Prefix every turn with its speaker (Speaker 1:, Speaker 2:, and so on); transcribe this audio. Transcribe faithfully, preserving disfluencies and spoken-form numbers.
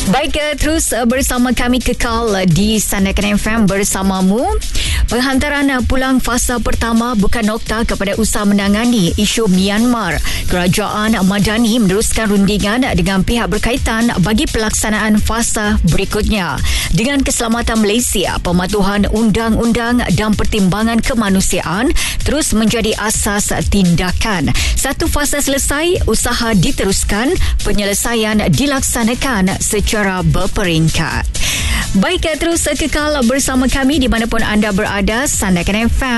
Speaker 1: Baik, terus bersama kami kekal di Sandakan F M bersamamu. Penghantaran pulang fasa pertama bukan nokta kepada usaha menangani isu Myanmar. Kerajaan Madani meneruskan rundingan dengan pihak berkaitan bagi pelaksanaan fasa berikutnya. Dengan keselamatan Malaysia, pematuhan undang-undang dan pertimbangan kemanusiaan terus menjadi asas tindakan. Satu fasa selesai, usaha diteruskan, penyelesaian dilaksanakan secara berperingkat. Baik, terus kekal bersama kami di manapun anda berada. Sandakan F M